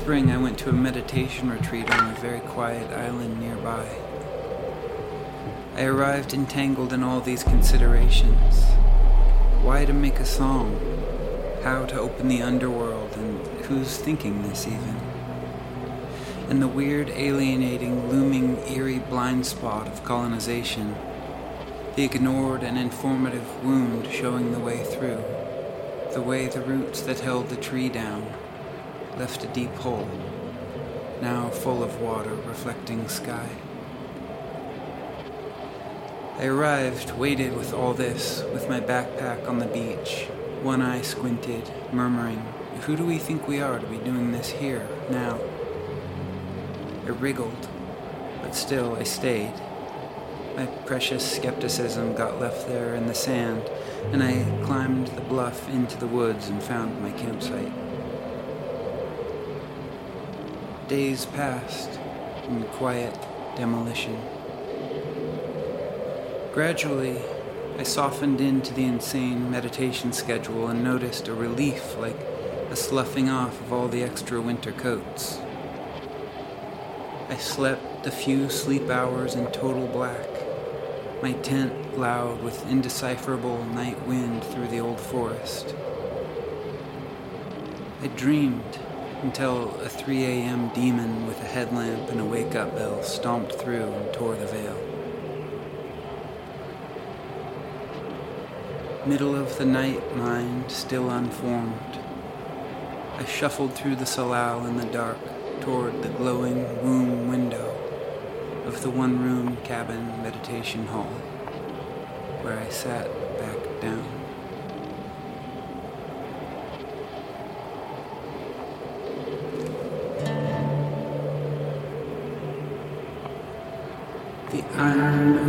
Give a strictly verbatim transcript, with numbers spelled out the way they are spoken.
spring, I went to a meditation retreat on a very quiet island nearby. I arrived entangled in all these considerations. Why to make a song? How to open the underworld? And who's thinking this even? And the weird, alienating, looming, eerie blind spot of colonization. The ignored and informative wound showing the way through. The way the roots that held the tree down left a deep hole, now full of water reflecting sky. I arrived, weighted with all this, with my backpack on the beach, one eye squinted, murmuring, who do we think we are to be doing this here, now? I wriggled, but still I stayed. My precious skepticism got left there in the sand, and I climbed the bluff into the woods and found my campsite. Days passed in quiet demolition. Gradually, I softened into the insane meditation schedule and noticed a relief like a sloughing off of all the extra winter coats. I slept a few sleep hours in total black, my tent loud with indecipherable night wind through the old forest. I dreamed until a three a.m. demon with a headlamp and a wake-up bell stomped through and tore the veil. Middle of the night, mind still unformed. I shuffled through the salal in the dark toward the glowing womb window of the one-room cabin meditation hall, where I sat back down. The iron